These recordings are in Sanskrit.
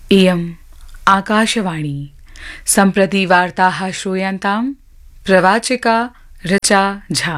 इयम् आकाशवाणी। सम्प्रति वार्ताः श्रूयन्ताम्। प्रवाचिका ऋचा झा।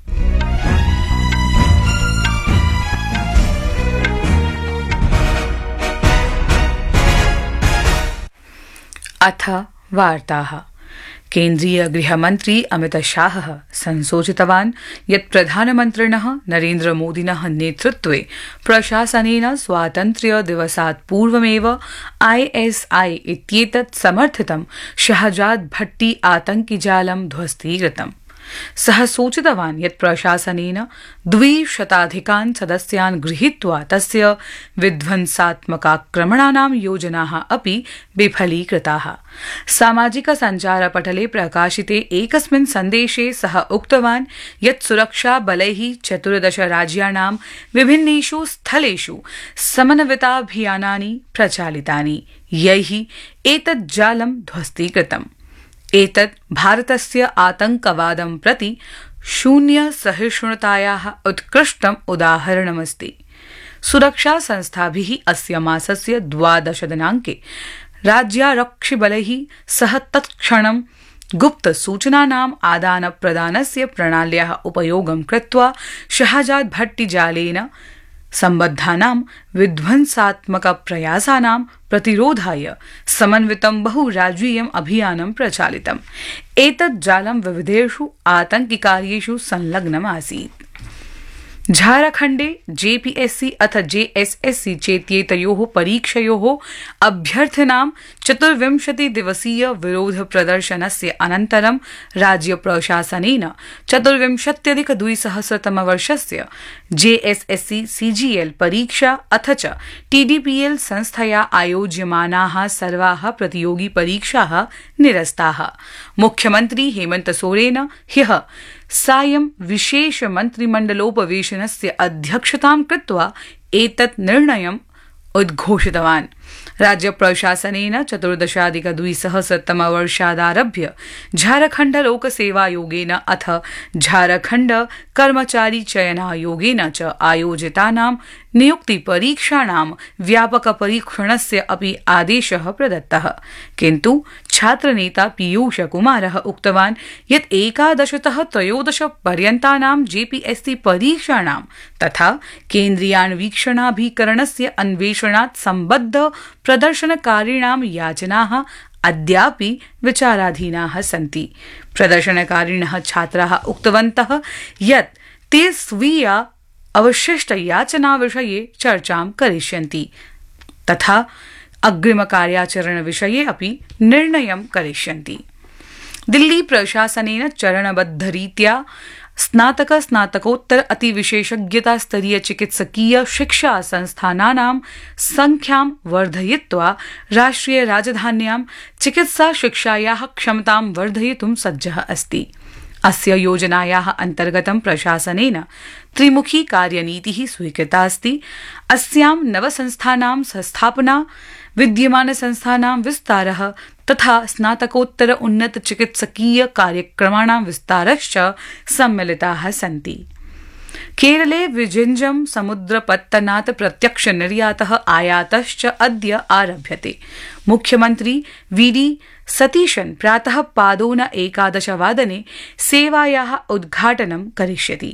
अथ वार्ताः। केन्द्रीय गृहमन्त्री अमितशाहः संसूचितवान् यत् प्रधानमन्त्रिणः नरेन्द्रमोदिनः नेतृत्वे प्रशासनेन स्वातन्त्र्यदिवसात् पूर्वमेव ISI इत्येतत् समर्थितं शहजाद भट्टी आतङ्किजालं ध्वस्तीकृतम्। सः सूचितवान् यत् प्रशासनेन 200 सदस्यान् गृहीत्वा तस्य विध्वंसात्मकाक्रमणानां योजनाः अपि विफलीकृताः। सामाजिक सञ्चारपटले प्रकाशिते एकस्मिन् सन्देशे सः उक्तवान् यत् सुरक्षाबलैः 14 राज्याणां विभिन्नेषु स्थलेषु समन्विताभियानानि प्रचालितानि, यैः एतत् जालं ध्वस्तीकृतम्। एतत् भारतस्य आतङ्कवादं प्रति शून्यसहिष्णुतायाः उत्कृष्टम् उदाहरणमस्ति। सुरक्षासंस्थाभिः अस्य मासस्य 12 दिनाङ्के राज्यारक्षिबलैः सह तत्क्षणं गुप्तसूचनानाम् आदानप्रदानस्य प्रणाल्याः उपयोगं कृत्वा शहजाद भट्टीजालेन सम्बद्धानां विध्वंसात्मकप्रयासानां प्रतिरोधाय समन्वितं बहुराज्यीयम् अभियानं प्रचालितम्। एतत् जालं विविधेषु आतङ्किकार्येषु संलग्नम् आसीत्। झारखण्डे JPSC अथ JSSC चेत्येतयोः परीक्षयोः अभ्यर्थिनां 24 दिवसीय विरोध प्रदर्शनस्य अनन्तरं राज्यप्रशासनेन 24,200 तमवर्षस्य JSSC CGL परीक्षा अथ च TDPL संस्थया आयोज्यमानाः सर्वाः प्रतियोगी परीक्षाः निरस्ताः। मुख्यमन्त्री हेमन्त सोरेन ह्यः सायं विशेष मन्त्रिमण्डलोपवेशनस्य अध्यक्षतां कृत्वा एतत् निर्णयम् उद्घोषितवान्। राज्यप्रशासनेन 14,200 तमवर्षादारभ्य झारखण्ड लोकसेवायोगेन अथ झारखण्ड कर्मचारीचयनायोगेन च आयोजितानां नियुक्तिपरीक्षाणां व्यापकपरीक्षणस्य अपि आदेशः प्रदत्तः। किन्तु छात्रनेता पीयूषकुमारः उक्तवान् यत् 11तः 13 पर्यन्तानां JPSC परीक्षाणां तथा केन्द्रीयान्वीक्षणाभिकरणस्य अन्वेषणात् सम्बद्ध प्रदर्शनकारिणां याचनाः अद्यापि विचाराधीनाः सन्ति। प्रदर्शनकारिणः छात्राः उक्तवन्तः यत् ते स्वीया अवशिष्टयाचनाविषये चर्चां करिष्यन्ति तथा अग्रिमकार्याचरणविषये अपि निर्णयं करिष्यन्ति। दिल्ली प्रशासनेन चरणबद्धरीत्या स्नातक स्नातकोत्तर अतिविशेषज्ञता स्तरीय चिकित्सकीय शिक्षा संस्थानानां संख्यां वर्धयित्वा राष्ट्रिय राजधान्यां चिकित्सा शिक्षायाः क्षमतां वर्धयितुं सज्जः अस्ति। अस्य योजनायाः अन्तर्गतं प्रशासनेन त्रिमुखी कार्यनीतिः स्वीकृता अस्ति। अस्यां नवसंस्थानां संस्थापना, विद्यमानसंस्थानां विस्तारः तथा स्नातकोत्तर उन्नत चिकित्सकीय कार्यक्रमाणां विस्तारश्च सम्मिलिताः सन्ति। केरले विजिञ्जम समुद्रपत्तनात् प्रत्यक्ष निर्यातः आयातश्च अद्य आरभ्यते। मुख्यमन्त्री VD सतीशन् प्रातः पादोन 11 वादने सेवायाः उद्घाटनं करिष्यति।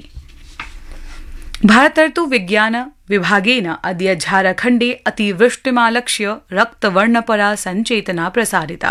भारतर्तु विज्ञान विभागेन अद्य झारखण्डे अतिवृष्टिमालक्ष्य रक्तवर्णपरा सञ्चेतना प्रसारिता।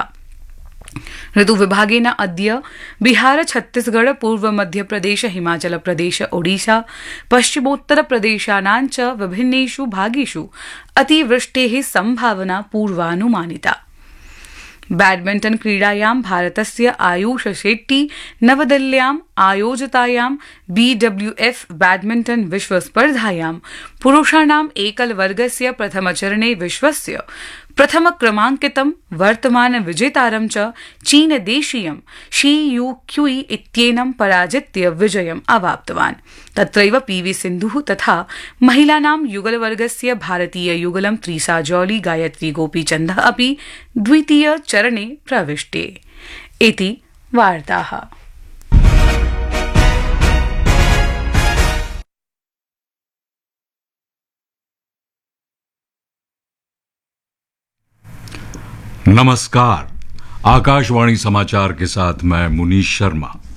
ऋतुविभागेन अद्य बिहार, छत्तीसगढ़, पूर्व मध्यप्रदेश, हिमाचल प्रदेश, ओडिशा, पश्चिमोत्तरप्रदेशानां च विभिन्नेषु भागेषु अतिवृष्टेः संभावना पूर्वानुमानिता। बैडमिण्टन क्रीडायां भारतस्य आयुष शेट्टी नवदिल्ल्याम् आयोजितायां BWF बैडमिण्टन विश्वस्पर्धायां पुरुषाणाम् एकलवर्गस्य प्रथमचरणे विश्वस्य प्रथमक्रमाङ्कितं वर्तमान विजेतारं च चीनदेशीयं शी यू क्युई इत्येनं पराजित्य विजयम् अवाप्तवान्। तत्रैव PV सिन्धुः तथा महिलानां युगलवर्गस्य भारतीययुगलं त्रिसा जौली गायत्री गोपीचन्दः अपि द्वितीय चरणे प्रविष्टे। इति वार्ताः। नमस्कार। आकाशवाणी समाचार के साथ मैं मुनीश शर्मा।